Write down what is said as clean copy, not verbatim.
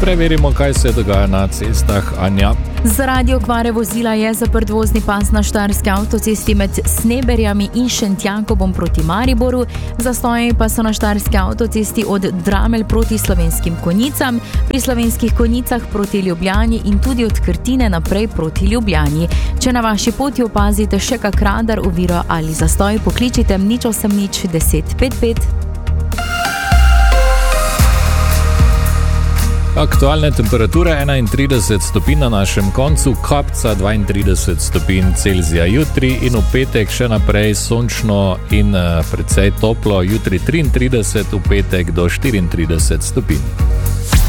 Preverimo, kaj se dogaja na cestah, Anja. Zaradi okvare vozila je zaprt vozni pas na štajerski avtocesti med Sneberjami in Šentjakobom proti Mariboru. Zastoji pa so na štajerski avtocesti od Dramelj proti Slovenskim Konjicam, pri Slovenskih Konjicah proti Ljubljani in tudi od Krtine naprej proti Ljubljani. Če na vaši poti opazite še kak radar, oviro ali zastoj, pokličite 080 10 55. Aktualne temperature 31 stopinj na našem koncu, Kopca 32 stopinj Celzija jutri in v petek še naprej sončno in precej toplo, jutri 33, v petek do 34 stopinj.